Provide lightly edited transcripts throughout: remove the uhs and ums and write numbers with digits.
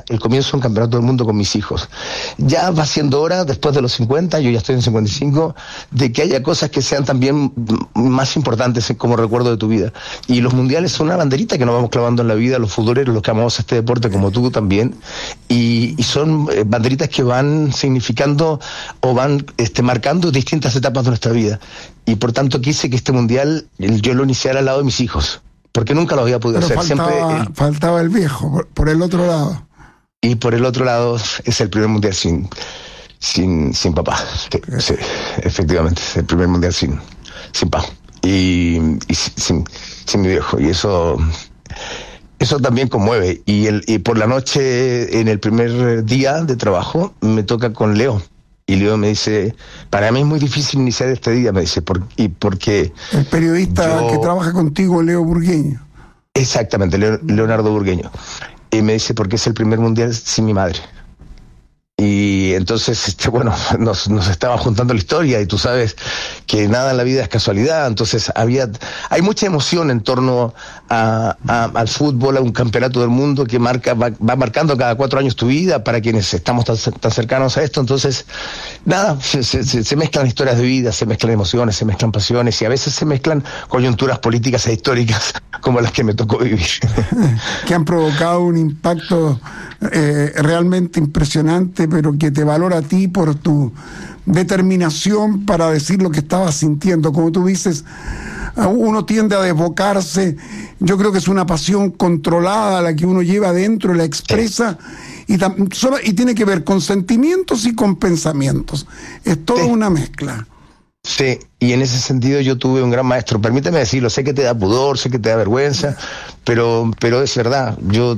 sería el comienzo de un campeonato del mundo con mis hijos. Ya va siendo hora, después de los 50, yo ya estoy en 55, de que haya cosas que sean también más importantes como recuerdo de tu vida. Y los mundiales son una banderita que nos vamos clavando en la vida, los futboleros, los que amamos este deporte, como tú también, y son banderitas que van significando o van marcando distintas etapas de nuestra vida. Y por tanto quise que este mundial yo lo iniciara al lado de mis hijos, porque nunca lo había podido hacer. Faltaba el viejo, por el otro lado. Y por el otro lado es el primer mundial sin papá. Sí, efectivamente, es el primer mundial sin papá. Y sin mi viejo. Y eso también conmueve. Y por la noche, en el primer día de trabajo, me toca con Leo. Y Leo me dice, para mí es muy difícil iniciar este día, me dice, porque... El periodista que trabaja contigo, Leo Burgueño. Exactamente, Leonardo Burgueño. Y me dice, porque es el primer mundial sin mi madre. Y entonces, nos estaba juntando la historia, y tú sabes que nada en la vida es casualidad. Entonces hay mucha emoción en torno al fútbol, a un campeonato del mundo que va marcando cada 4 años tu vida, para quienes estamos tan cercanos a esto. Entonces, nada, se mezclan historias de vida, se mezclan emociones, se mezclan pasiones, y a veces se mezclan coyunturas políticas e históricas como las que me tocó vivir. Que han provocado un impacto realmente impresionante, pero que te valora a ti por tu determinación para decir lo que estabas sintiendo. Como tú dices, uno tiende a desbocarse. Yo creo que es una pasión controlada la que uno lleva adentro, la expresa, y tiene que ver con sentimientos y con pensamientos. Es toda una mezcla. Sí, y en ese sentido yo tuve un gran maestro. Permíteme decirlo, sé que te da pudor, sé que te da vergüenza, pero es verdad. Yo,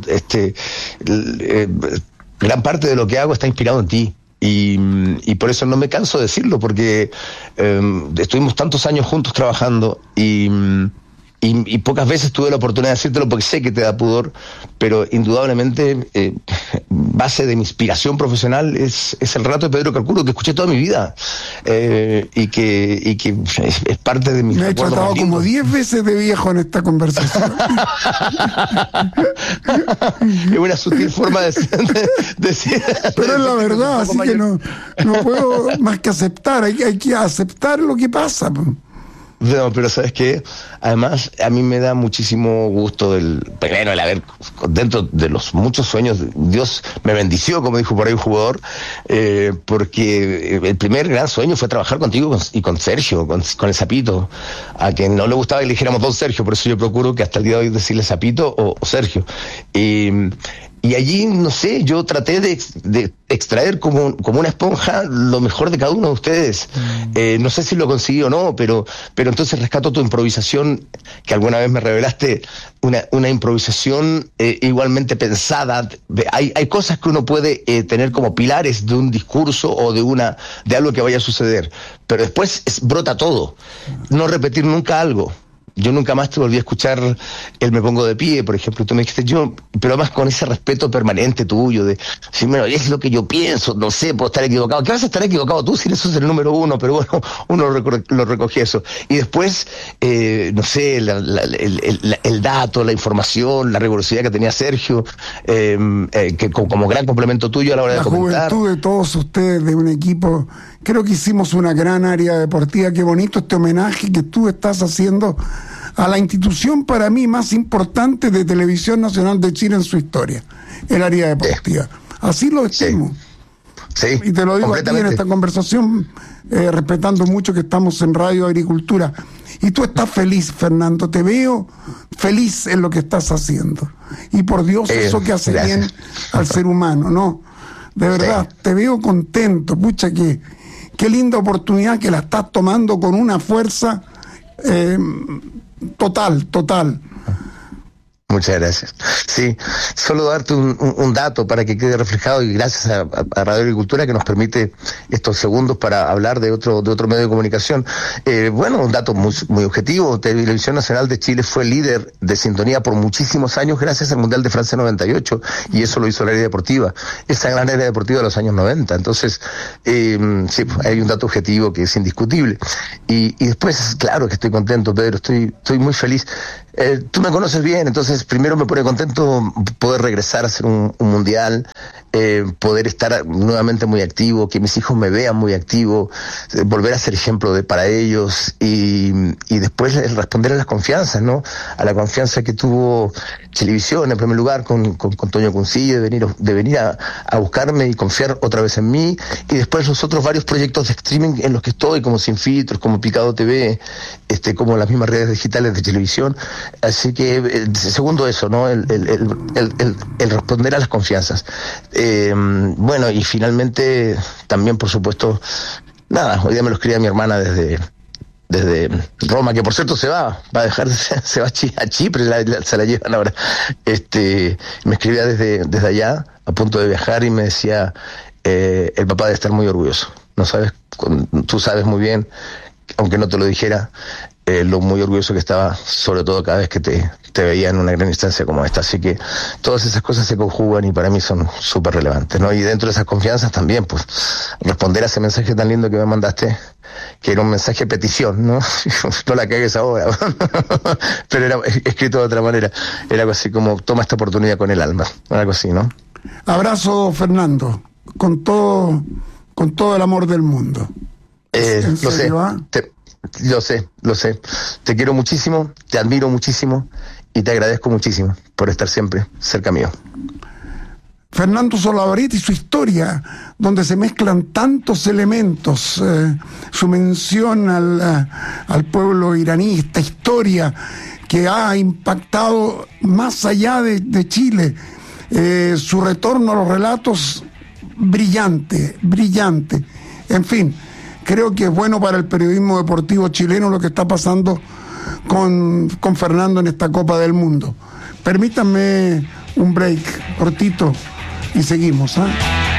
gran parte de lo que hago está inspirado en ti. Y por eso no me canso de decirlo, porque estuvimos tantos años juntos trabajando, y pocas veces tuve la oportunidad de decírtelo, porque sé que te da pudor, pero indudablemente base de mi inspiración profesional es el relato de Pedro Carcuro, que escuché toda mi vida, y que es parte de mi... Me he tratado como 10 veces de viejo en esta conversación. Es una sutil forma de decir... Pero es la verdad, así que no puedo más que aceptar, hay que aceptar lo que pasa. No, pero ¿sabes qué? Además, a mí me da muchísimo gusto primero el haber, dentro de los muchos sueños, Dios me bendició, como dijo por ahí un jugador, porque el primer gran sueño fue trabajar contigo y con Sergio, con el Sapito, a quien no le gustaba que le dijéramos don Sergio, por eso yo procuro que hasta el día de hoy decirle Sapito o Sergio. Y allí, no sé, yo traté de extraer como una esponja lo mejor de cada uno de ustedes. No sé si lo conseguí o no, pero entonces rescato tu improvisación, que alguna vez me revelaste, una improvisación igualmente pensada. Hay cosas que uno puede tener como pilares de un discurso o de algo que vaya a suceder, pero después brota todo. No repetir nunca algo. Yo nunca más te volví a escuchar el Me Pongo de Pie, por ejemplo. Tú me dijiste pero además con ese respeto permanente tuyo, de sí, bueno, es lo que yo pienso, no sé, puedo estar equivocado. ¿Qué vas a estar equivocado tú si eso es el número 1? Pero bueno, uno lo recogió eso. Y después, no sé, el dato, la información, la rigurosidad que tenía Sergio, que como gran complemento tuyo a la hora de comentar. La juventud de todos ustedes, de un equipo. Creo que hicimos una gran área deportiva. Qué bonito este homenaje que tú estás haciendo a la institución para mí más importante de Televisión Nacional de Chile en su historia, el área deportiva. Así lo estimo. Sí, y te lo digo aquí en esta conversación, respetando mucho que estamos en Radio Agricultura. Y tú estás feliz, Fernando. Te veo feliz en lo que estás haciendo. Y por Dios, eso que hace bien al ser humano, ¿no? De verdad, te veo contento. Pucha, qué linda oportunidad que la estás tomando con una fuerza total. Muchas gracias. Sí, solo darte un dato para que quede reflejado, y gracias a Radio Agricultura, que nos permite estos segundos para hablar de otro medio de comunicación. Un dato muy objetivo. Televisión Nacional de Chile fue líder de sintonía por muchísimos años gracias al Mundial de Francia 98, y eso lo hizo la área deportiva, esa gran área deportiva de los años 90. Entonces, sí, hay un dato objetivo que es indiscutible. Y después, claro que estoy contento, Pedro, estoy muy feliz. Tú me conoces bien, entonces primero me pone contento poder regresar a hacer un mundial, poder estar nuevamente muy activo, que mis hijos me vean muy activo, volver a ser ejemplo para ellos y después responder a las confianzas, ¿no? A la confianza que tuvo Televisión en primer lugar con Toño Cuncilla de venir a buscarme y confiar otra vez en mí, y después los otros varios proyectos de streaming en los que estoy, como Sin Filtros, como Picado TV, como las mismas redes digitales de televisión. Así que, segundo eso, ¿no? El responder a las confianzas. Bueno, y finalmente, también, por supuesto, nada, hoy día me lo escribía mi hermana desde Roma, que por cierto se va a dejar, se va a Chipre, se la llevan ahora. Me escribía desde allá, a punto de viajar, y me decía, el papá debe estar muy orgulloso. No sabes, tú sabes muy bien, aunque no te lo dijera, lo muy orgulloso que estaba, sobre todo cada vez que te veía en una gran instancia como esta. Así que todas esas cosas se conjugan y para mí son súper relevantes, ¿no? Y dentro de esas confianzas también, pues, responder a ese mensaje tan lindo que me mandaste, que era un mensaje de petición, ¿no? No la cagues ahora, pero era escrito de otra manera. Era algo así como, toma esta oportunidad con el alma, algo así, ¿no? Abrazo, Fernando, con todo el amor del mundo. Lo sé. Te quiero muchísimo, te admiro muchísimo y te agradezco muchísimo por estar siempre cerca mío. Fernando Solabarrieta y su historia, donde se mezclan tantos elementos, su mención al pueblo iraní, esta historia que ha impactado más allá de Chile, su retorno a los relatos brillante. En fin, creo que es bueno para el periodismo deportivo chileno lo que está pasando con Fernando en esta Copa del Mundo. Permítanme un break cortito y seguimos, ¿eh?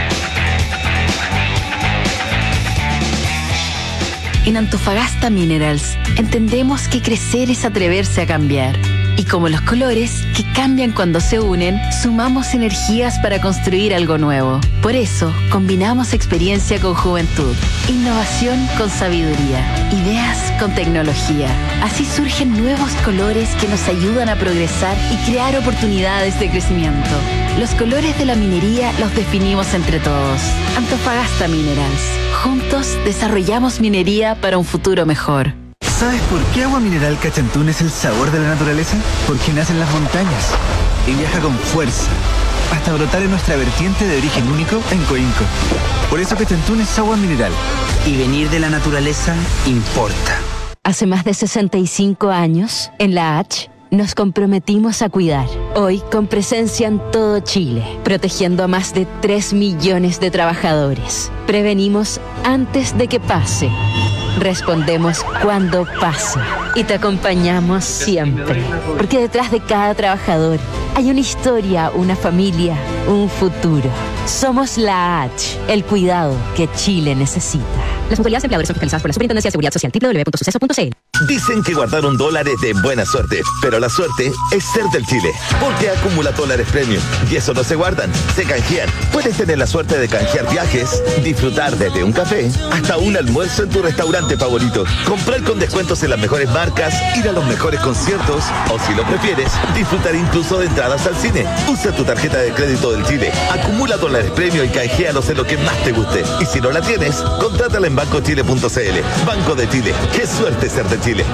En Antofagasta Minerals entendemos que crecer es atreverse a cambiar. Y como los colores, que cambian cuando se unen, sumamos energías para construir algo nuevo. Por eso, combinamos experiencia con juventud, innovación con sabiduría, ideas con tecnología. Así surgen nuevos colores que nos ayudan a progresar y crear oportunidades de crecimiento. Los colores de la minería los definimos entre todos. Antofagasta Minerals. Juntos desarrollamos minería para un futuro mejor. ¿Sabes por qué Agua Mineral Cachantún es el sabor de la naturaleza? Porque nace en las montañas y viaja con fuerza hasta brotar en nuestra vertiente de origen único en Coinco. Por eso Cachantún es agua mineral. Y venir de la naturaleza importa. Hace más de 65 años, en la H, nos comprometimos a cuidar. Hoy, con presencia en todo Chile, protegiendo a más de 3 millones de trabajadores. Prevenimos antes de que pase. Respondemos cuando pasa y te acompañamos siempre, porque detrás de cada trabajador hay una historia, una familia, un futuro. Somos la H, el cuidado que Chile necesita. Las autoridades empleadoras son fiscalizadas por la Superintendencia de Seguridad Social, www.suceso.cl. Dicen que guardaron dólares de buena suerte, pero la suerte es ser del Chile, porque acumula dólares premium y eso no se guardan, se canjean. Puedes tener la suerte de canjear viajes, disfrutar desde un café hasta un almuerzo en tu restaurante favorito, comprar con descuentos en las mejores marcas, ir a los mejores conciertos o, si lo prefieres, disfrutar incluso de entradas al cine. Usa tu tarjeta de crédito del Chile, acumula dólares premium y canjealos en lo que más te guste. Y si no la tienes, contrátala en bancochile.cl. Banco de Chile, qué suerte ser de Chile.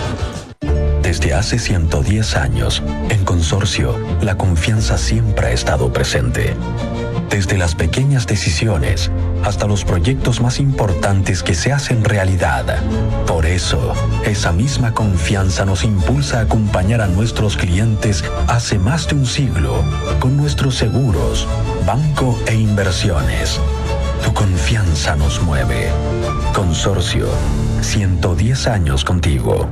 Desde hace 110 años, en Consorcio, la confianza siempre ha estado presente. Desde las pequeñas decisiones hasta los proyectos más importantes que se hacen realidad. Por eso, esa misma confianza nos impulsa a acompañar a nuestros clientes hace más de un siglo con nuestros seguros, banco e inversiones. Tu confianza nos mueve. Consorcio, 110 años contigo.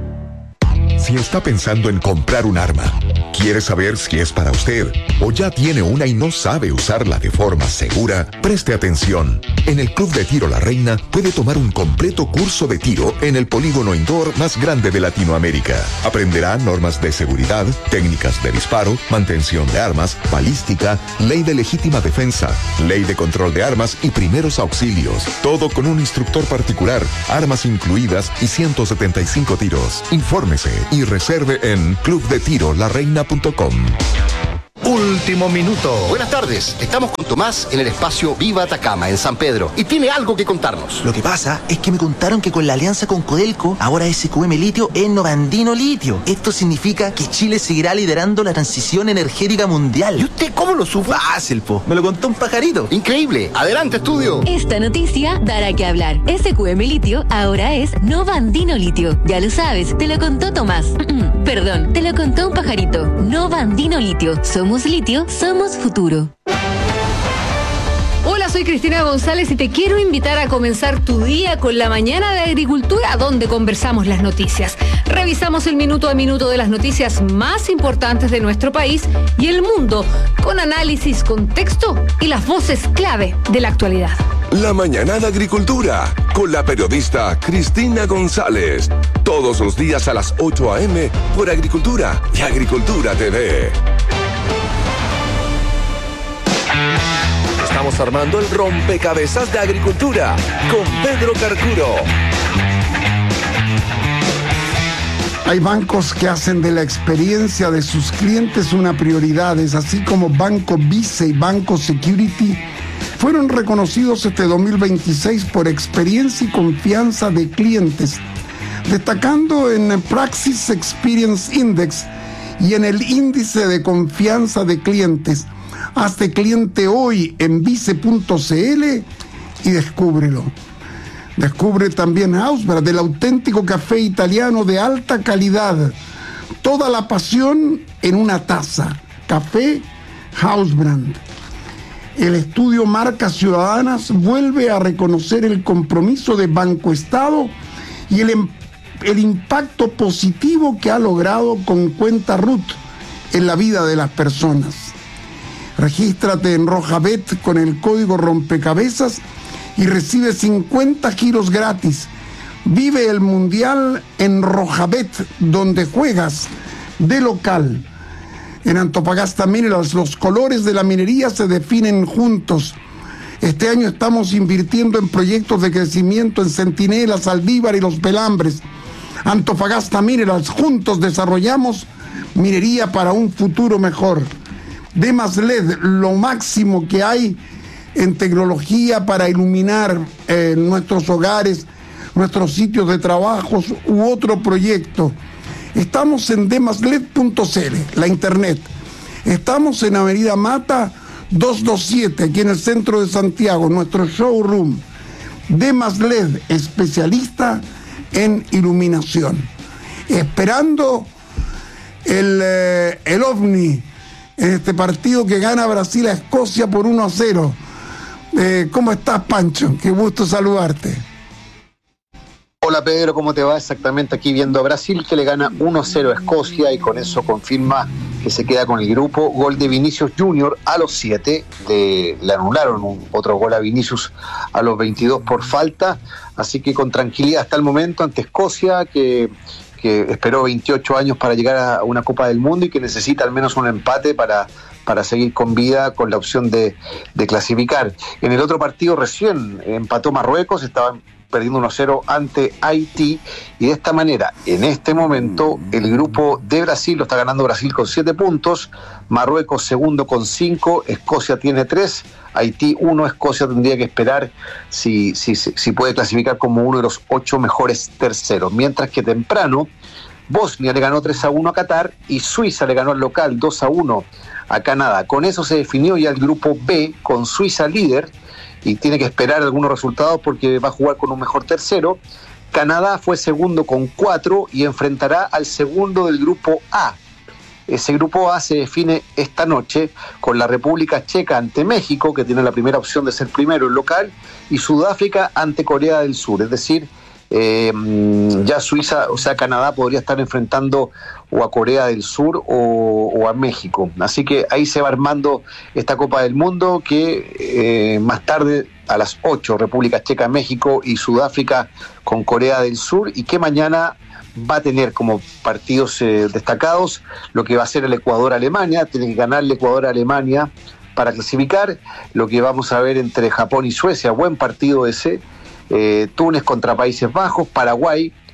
Si está pensando en comprar un arma, quiere saber si es para usted o ya tiene una y no sabe usarla de forma segura, preste atención. En el Club de Tiro La Reina puede tomar un completo curso de tiro en el polígono indoor más grande de Latinoamérica. Aprenderá normas de seguridad, técnicas de disparo, mantención de armas, balística, ley de legítima defensa, ley de control de armas y primeros auxilios. Todo con un instructor particular, armas incluidas y 175 tiros. Infórmese y y reserve en clubdetirolareina.com. Último minuto. Buenas tardes, estamos con Tomás en el espacio Viva Atacama, en San Pedro, y tiene algo que contarnos. Lo que pasa es que me contaron que con la alianza con Codelco, ahora SQM Litio es Novandino Litio. Esto significa que Chile seguirá liderando la transición energética mundial. ¿Y usted cómo lo supo? Fácil, po. Me lo contó un pajarito. Increíble. Adelante, estudio. Esta noticia dará que hablar. SQM Litio ahora es Novandino Litio. Ya lo sabes, te lo contó Tomás. Perdón, te lo contó un pajarito. Novandino Litio. Somos litio, somos futuro. Hola, soy Cristina González y te quiero invitar a comenzar tu día con la Mañana de Agricultura, donde conversamos las noticias. Revisamos el minuto a minuto de las noticias más importantes de nuestro país y el mundo, con análisis, contexto y las voces clave de la actualidad. La Mañana de Agricultura, con la periodista Cristina González. Todos los días a las 8 a.m. por Agricultura y Agricultura TV. Estamos armando el rompecabezas de agricultura con Pedro Carcuro. Hay bancos que hacen de la experiencia de sus clientes una prioridad, es así como Banco Vice y Banco Security fueron reconocidos este 2026 por experiencia y confianza de clientes, destacando en Praxis Experience Index y en el índice de confianza de clientes. Hazte cliente hoy en vice.cl y descúbrelo. Descubre también Hausbrand, el auténtico café italiano de alta calidad. Toda la pasión en una taza. Café Hausbrand. El estudio Marcas Ciudadanas vuelve a reconocer el compromiso de Banco Estado y el impacto positivo que ha logrado con Cuenta RUT en la vida de las personas. Regístrate en Rojabet con el código rompecabezas y recibe 50 giros gratis. Vive el Mundial en Rojabet, donde juegas de local. En Antofagasta Minerals, los colores de la minería se definen juntos. Este año estamos invirtiendo en proyectos de crecimiento en Centinela, Saldívar y Los Pelambres. Antofagasta Minerals, juntos desarrollamos minería para un futuro mejor. Demas LED, lo máximo que hay en tecnología para iluminar nuestros hogares, nuestros sitios de trabajo u otro proyecto. Estamos en demasled.cl, la internet. Estamos en Avenida Mata 227, aquí en el centro de Santiago, nuestro showroom. Demas LED, especialista en iluminación. Esperando el OVNI en este partido que gana Brasil a Escocia por 1-0. ¿Cómo estás, Pancho? Qué gusto saludarte. Hola, Pedro, ¿cómo te va? Exactamente aquí viendo a Brasil, que le gana 1-0 a Escocia y con eso confirma que se queda con el grupo. Gol de Vinicius Junior a los 7, le anularon otro gol a Vinicius a los 22 por falta, así que con tranquilidad hasta el momento ante Escocia, que esperó 28 años para llegar a una Copa del Mundo y que necesita al menos un empate para seguir con vida, con la opción de clasificar. En el otro partido recién empató Marruecos, estaban perdiendo 1-0 ante Haití, y de esta manera, en este momento, el grupo de Brasil lo está ganando Brasil con 7 puntos, Marruecos segundo con 5, Escocia tiene 3, Haití 1, Escocia tendría que esperar si puede clasificar como uno de los 8 mejores terceros, mientras que temprano Bosnia le ganó 3-1 a Qatar y Suiza le ganó al local 2-1 a Canadá. Con eso se definió ya el grupo B, con Suiza líder, y tiene que esperar algunos resultados porque va a jugar con un mejor tercero. Canadá fue segundo con 4 y enfrentará al segundo del grupo A. Ese grupo A se define esta noche con la República Checa ante México, que tiene la primera opción de ser primero en local, y Sudáfrica ante Corea del Sur. Es decir, ya Suiza, o sea, Canadá podría estar enfrentando o a Corea del Sur o a México. Así que ahí se va armando esta Copa del Mundo, que más tarde a las 8, República Checa, México y Sudáfrica con Corea del Sur, y que mañana va a tener como partidos destacados lo que va a ser el Ecuador-Alemania. Tiene que ganar el Ecuador-Alemania para clasificar. Lo que vamos a ver entre Japón y Suecia, buen partido ese. Túnez contra Países Bajos, Paraguay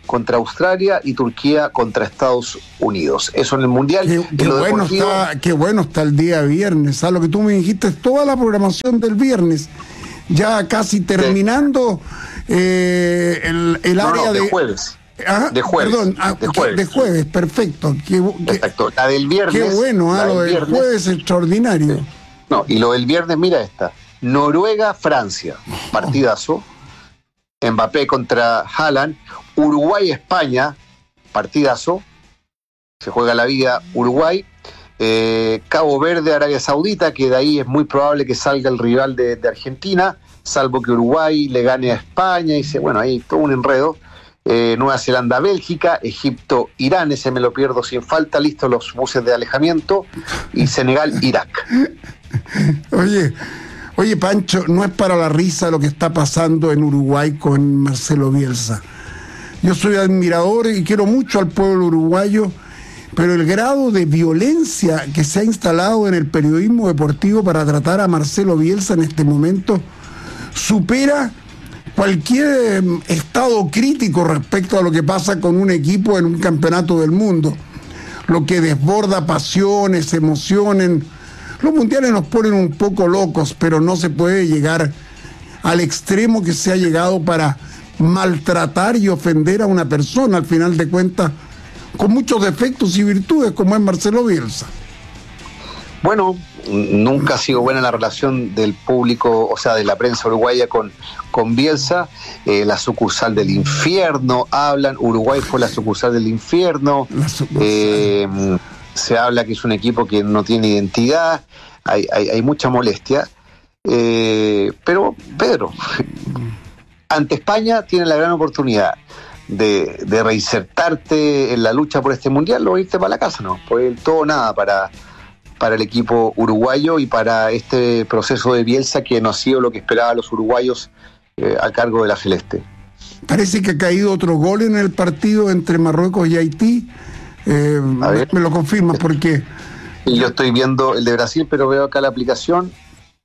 contra Australia y Turquía contra Estados Unidos. Eso en el Mundial. Qué bueno está el día viernes. ¿Sabes? Lo que tú me dijiste es toda la programación del viernes. Ya casi terminando el área de jueves. De jueves. Perdón, de jueves, perfecto. Exacto. La del viernes. Qué bueno, lo del jueves extraordinario. Sí. No, y lo del viernes, mira esta. Noruega-Francia, partidazo. Mbappé contra Haaland. Uruguay-España, partidazo. Se juega la vida Uruguay. Cabo Verde, Arabia Saudita, que de ahí es muy probable que salga el rival de Argentina, salvo que Uruguay le gane a España. Y bueno, ahí todo un enredo. Nueva Zelanda, Bélgica, Egipto, Irán, ese me lo pierdo sin falta, listos los buses de alejamiento, y Senegal, Irak. Oye, Pancho, no es para la risa lo que está pasando en Uruguay con Marcelo Bielsa. Yo soy admirador y quiero mucho al pueblo uruguayo, pero el grado de violencia que se ha instalado en el periodismo deportivo para tratar a Marcelo Bielsa en este momento supera cualquier estado crítico respecto a lo que pasa con un equipo en un campeonato del mundo. Lo que desborda pasiones, emociones. Los mundiales nos ponen un poco locos, pero no se puede llegar al extremo que se ha llegado para maltratar y ofender a una persona, al final de cuentas, con muchos defectos y virtudes, como es Marcelo Bielsa. Bueno, nunca ha sido buena la relación del público, o sea, de la prensa uruguaya con Bielsa. La sucursal del infierno, hablan. Uruguay fue la sucursal del infierno. Se habla que es un equipo que no tiene identidad. Hay mucha molestia. Pero, Pedro, ante España tiene la gran oportunidad de reinsertarte en la lucha por este mundial o irte para la casa, ¿no? Pues el todo o nada para el equipo uruguayo y para este proceso de Bielsa que no ha sido lo que esperaban los uruguayos a cargo de la Celeste. Parece que ha caído otro gol en el partido entre Marruecos y Haití. Me lo confirmas porque... Y yo estoy viendo el de Brasil, pero veo acá la aplicación.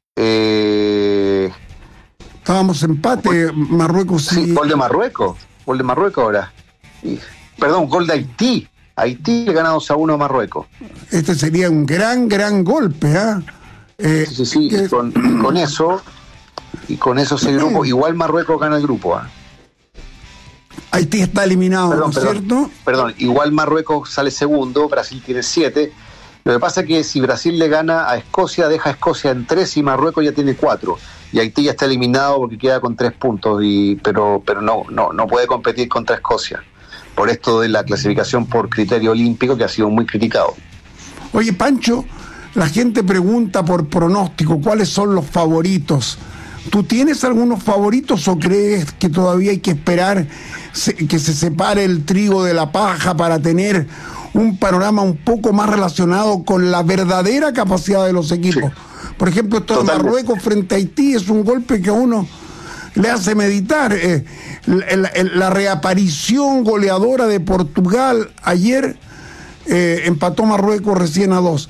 Estábamos empate, Marruecos sí. Sí, gol de Marruecos ahora. Perdón, gol de Haití. Haití le gana 2-1 a Marruecos. Este sería un gran golpe, ¿ah? Sí, con eso ese grupo, igual Marruecos gana el grupo, ¿ah? Haití está eliminado, ¿no es cierto? Perdón, igual Marruecos sale segundo, Brasil tiene 7. Lo que pasa es que si Brasil le gana a Escocia, deja a Escocia en 3 y Marruecos ya tiene 4. Y Haití ya está eliminado porque queda con 3 puntos, pero no puede competir contra Escocia. Por esto de la clasificación por criterio olímpico que ha sido muy criticado. Oye, Pancho, la gente pregunta por pronóstico, ¿cuáles son los favoritos? ¿Tú tienes algunos favoritos o crees que todavía hay que esperar que se separe el trigo de la paja para tener un panorama un poco más relacionado con la verdadera capacidad de los equipos? Sí. Por ejemplo, esto de Marruecos frente a Haití es un golpe que a uno le hace meditar. La reaparición goleadora de Portugal ayer empató Marruecos recién a 2.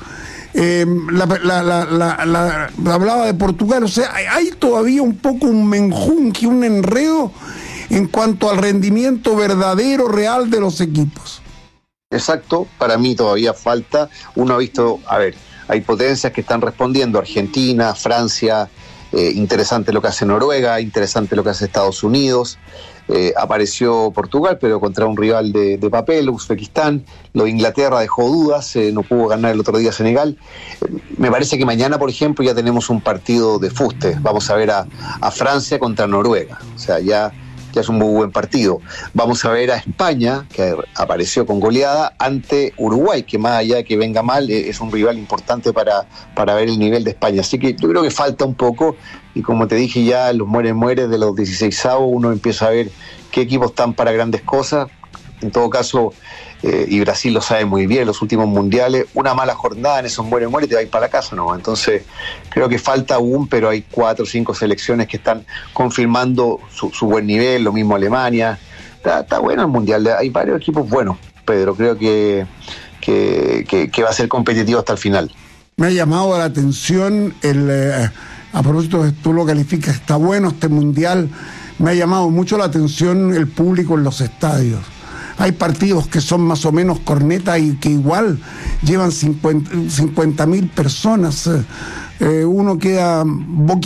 Hablaba de Portugal, o sea, hay todavía un poco un menjunje, un enredo en cuanto al rendimiento verdadero, real de los equipos. Exacto, para mí todavía falta. Uno ha visto, hay potencias que están respondiendo, Argentina, Francia, interesante lo que hace Noruega, interesante lo que hace Estados Unidos. Apareció Portugal, pero contra un rival de papel, Uzbekistán. Lo de Inglaterra dejó dudas, no pudo ganar el otro día Senegal. Me parece que mañana, por ejemplo, ya tenemos un partido de fuste. Vamos a ver a Francia contra Noruega. O sea, ya es un muy buen partido. Vamos a ver a España, que apareció con goleada, ante Uruguay, que más allá de que venga mal, es un rival importante para ver el nivel de España. Así que yo creo que falta un poco, y como te dije ya, los muere de los 16avos, uno empieza a ver qué equipos están para grandes cosas. En todo caso, y Brasil lo sabe muy bien, los últimos mundiales, una mala jornada en esos muere y te va a ir para la casa, ¿no? Entonces, creo que falta aún, pero hay 4 o 5 selecciones que están confirmando su buen nivel, lo mismo Alemania. Está bueno el mundial, hay varios equipos buenos, Pedro, creo que va a ser competitivo hasta el final. Me ha llamado la atención, a propósito de tú lo calificas, está bueno este mundial, me ha llamado mucho la atención el público en los estadios. hay partidos que son más o menos cornetas y que igual llevan 50.000 personas. Uno queda